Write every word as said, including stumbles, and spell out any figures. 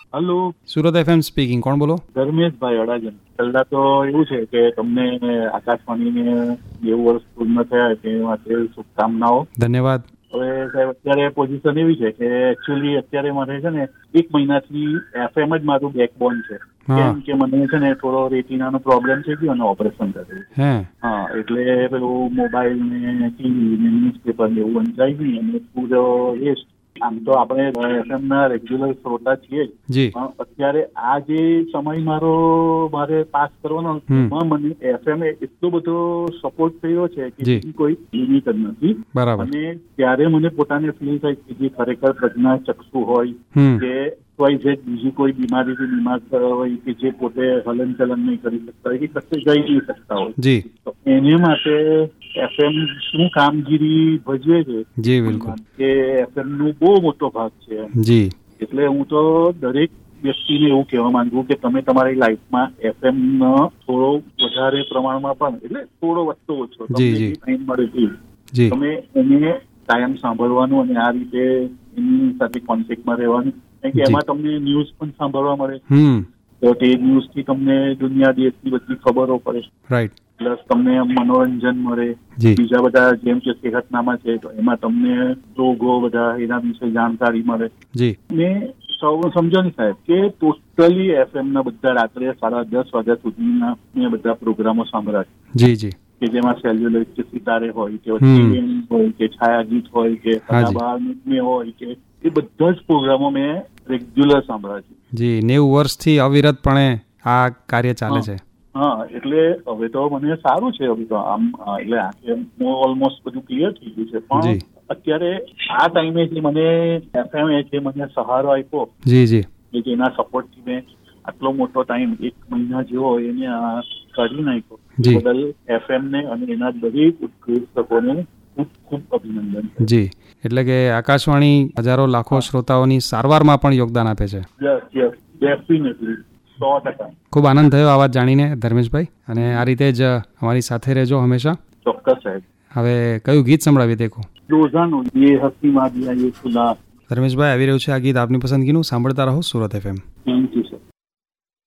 Hello, Surat FM speaking. કોણ બોલો? ધર્મેશભાઈ અડાજણ. પહેલા તો એવું છે કે તમને આકાશવાણીને નેવું વર્ષ પૂર્ણ થયા તે માટે શુભકામનાઓ. ધન્યવાદ. હવે સાહેબ અત્યારે પોઝિશન એવી છે કે એકચ્યુઅલી અત્યારે મારે છે ને એક મહિનાથી એફએમ જ મારું બેકબોન છે. કેમ કે મને છે ને થોડો રેટિનાનો પ્રોબ્લેમ થઈ ગયો અને ઓપરેશન કર્યું. હા, એટલે પેલું મોબાઈલ ને ટીવી ને ન્યૂઝપેપર ને એવું વંચાઈ નહીં અને પૂરો વેસ્ટ. આમ તો આપણે એફએમ ના રેગ્યુલર શ્રોતા છીએ જ, પણ અત્યારે આ જે સમય મારો મારે પાસ કરવાનો એમાં મને એફએમ એટલો બધો સપોર્ટ થયો છે કે કોઈ લિમિટ જ નથી. અને ત્યારે મને પોતાને ફીલ થાય કે જે ખરેખર પ્રજ્ઞા ચક્ષુ હોય કે કોઈ જે બીજી કોઈ બીમારીથી બીમાર હોય કે જે પોતે હલન ચલન નહીં કરી શકતા હોય કે કશે જઈ નહીં શકતા હોય, તો એને માટે એફએમ શું કામગીરી ભજવે છે જી બિલકુલ કે એફએમ નું બહુ મોટો ભાગ છે જી. એટલે હું તો દરેક વ્યક્તિને એવું કહેવા માંગુ કે તમે તમારી લાઈફમાં એફએમ થોડો વધારે પ્રમાણમાં પણ એટલે થોડો વધતો ઓછો તમને ટાઈમ મળે છે તમે એને કાયમ સાંભળવાનું અને આ રીતે એની સાથે કોન્ટેક્ટમાં રહેવાનું. કે એમાં તમને ન્યૂઝ પણ સાંભળવા મળે, તો તે ન્યૂઝ થી તમને દુનિયા દેશની બધી ખબરો પડે. રાઈટ. પ્લસ તમને મનોરંજન મળે. બીજા બધા જેમ કે સેહતનામા છે તો એમાં તમને રોગો બધા એના વિશે જાણકારી મળે. ને સૌ સમજો ને સાહેબ કે ટોટલી એફએમ ના બધા રાત્રે સાડા દસ વાગ્યા સુધીના મેં બધા પ્રોગ્રામો સાંભળ્યા. જી જી. કે જેમાં સેલ્યુલર કે સિતારે હોય કે હોય કે છાયાગીત હોય કે હોય કે એ બધા જ પ્રોગ્રામો મેં રેગ્યુલર સાંભળ્યા છે. જી, નેવું વર્ષથી અવિરતપણે આ કાર્ય ચાલે છે. હા, એટલે હવે તો મને સારું છે. હવે તો આમ એટલે ઓલમોસ્ટ બધું ક્લિયર થઈ ગયું છે. પણ અત્યારે આ ટાઈમે જે મને એફએમ જે મને સહારો આપ્યો જી જી કે જેના સપોર્ટથી મેં આટલો મોટો ટાઈમ એક મહિના જેવો એને કાઢી નાખ્યો બદલ એફએમ ને અને એના દરેક ઉત્કૃષ્ટકોને ખૂબ ખૂબ અભિનંદન. જી, એટલે કે આકાશવાણી હજારો લાખો શ્રોતાઓની સારવારમાં પણ યોગદાન આપે છે. યસ યસ ડેફિનેટલી સો ટકા. ખૂબ આનંદ થયો આ વાત જાણીને ધર્મેશભાઈ, અને આ રીતે જ અમારી સાથે રહેજો હંમેશા. ચોક્કસ સાહેબ. હવે કયું ગીત સંભળાવી દેખો? રોઝાનો યે હસી માં દિયા યે ખુદા. ધર્મેશભાઈ, આવી રહ્યું છે આ ગીત આપની પસંદગીનું. સાંભળતા રહો Surat FM. Thank you sir.